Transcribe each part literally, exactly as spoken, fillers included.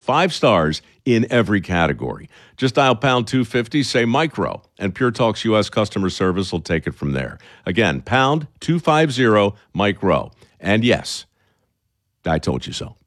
five stars in every category. Just dial pound two fifty, say micro, and Pure Talk's U S customer service will take it from there. Again, pound two fifty, micro. And yes, I told you so.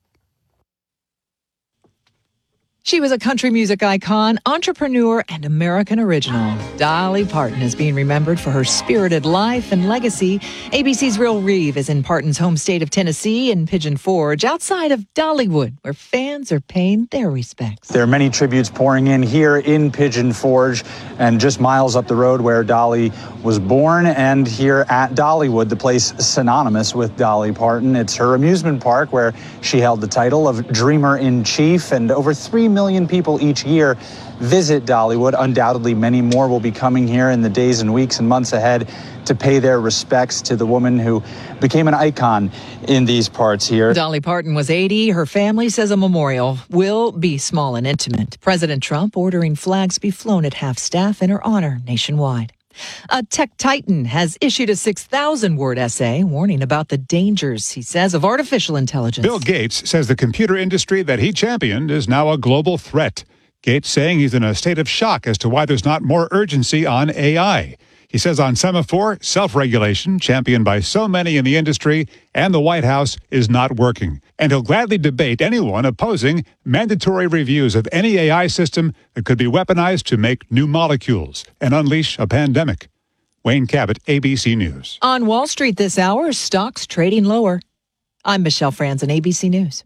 She was a country music icon, entrepreneur, and American original. Dolly Parton is being remembered for her spirited life and legacy. A B C's Real Reeve is in Parton's home state of Tennessee in Pigeon Forge, outside of Dollywood, where fans are paying their respects. There are many tributes pouring in here in Pigeon Forge and just miles up the road where Dolly was born, and here at Dollywood, the place synonymous with Dolly Parton. It's her amusement park where she held the title of Dreamer-in-Chief, and over three million people each year visit Dollywood. Undoubtedly, many more will be coming here in the days and weeks and months ahead to pay their respects to the woman who became an icon in these parts here. Dolly Parton was eighty. Her family says a memorial will be small and intimate. President Trump ordering flags be flown at half-staff in her honor nationwide. A tech titan has issued a six thousand word essay warning about the dangers, he says, of artificial intelligence. Bill Gates says the computer industry that he championed is now a global threat. Gates saying he's in a state of shock as to why there's not more urgency on A I. He says on Semaphore, self-regulation, championed by so many in the industry and the White House, is not working. And he'll gladly debate anyone opposing mandatory reviews of any A I system that could be weaponized to make new molecules and unleash a pandemic. Wayne Cabot, A B C News. On Wall Street this hour, stocks trading lower. I'm Michelle Franzen, A B C News.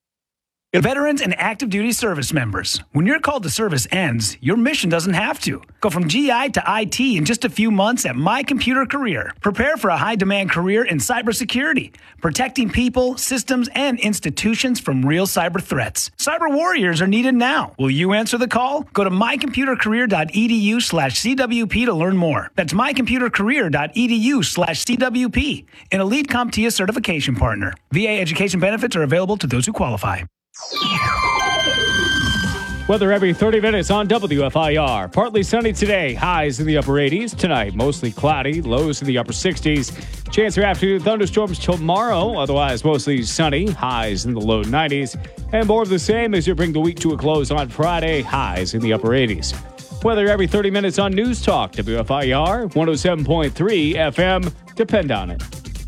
Veterans and active duty service members, when your call to service ends, your mission doesn't have to. Go from G I to I T in just a few months at My Computer Career. Prepare for a high-demand career in cybersecurity, protecting people, systems, and institutions from real cyber threats. Cyber warriors are needed now. Will you answer the call? Go to mycomputercareer.edu slash CWP to learn more. That's mycomputercareer.edu slash CWP, an elite CompTIA certification partner. V A education benefits are available to those who qualify. Weather every thirty minutes on W F I R. Partly sunny today, highs in the upper eighties. Tonight, mostly cloudy, lows in the upper sixties. Chance for afternoon thunderstorms tomorrow, otherwise mostly sunny, highs in the low nineties. And more of the same as you bring the week to a close on Friday, highs in the upper eighties. Weather every thirty minutes on News Talk, W F I R, one oh seven point three F M. Depend on it.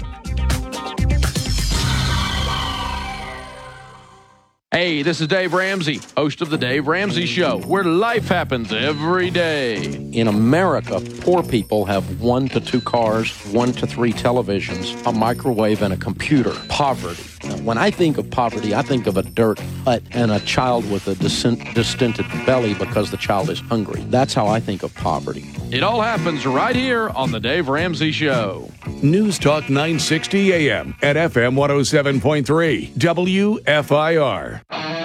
Hey, this is Dave Ramsey, host of The Dave Ramsey Show, where life happens every day. In America, poor people have one to two cars, one to three televisions, a microwave, and a computer. Poverty. Now, when I think of poverty, I think of a dirt hut and a child with a distended belly because the child is hungry. That's how I think of poverty. It all happens right here on The Dave Ramsey Show. News Talk nine sixty A M at F M one oh seven point three W F I R.